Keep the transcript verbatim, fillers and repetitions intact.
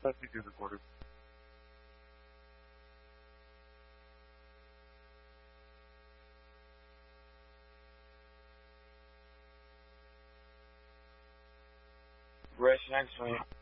Let me do the quarter. Rest next to me.